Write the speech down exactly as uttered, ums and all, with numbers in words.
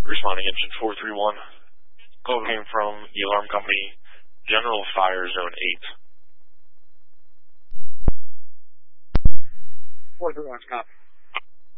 Responding engine four three one. Call came from the alarm company, General Fire Zone eight. four three one, copy.